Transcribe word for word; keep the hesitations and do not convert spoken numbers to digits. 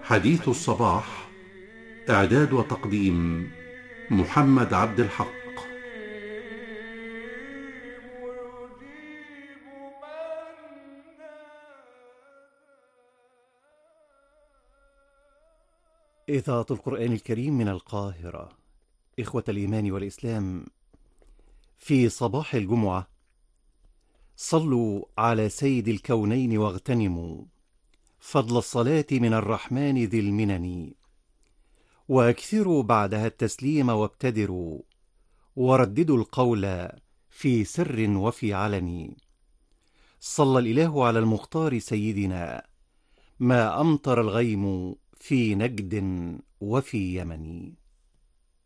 حديث الصباح. إعداد وتقديم محمد عبد الحق. إذاعة القرآن الكريم من القاهرة. إخوة الإيمان والإسلام، في صباح الجمعة صلوا على سيد الكونين واغتنموا فضل الصلاة من الرحمن ذي المنن، واكثروا بعدها التسليم وابتدروا، ورددوا القول في سر وفي علن. صلى الإله على المختار سيدنا، ما أمطر الغيم في نجد وفي يمن.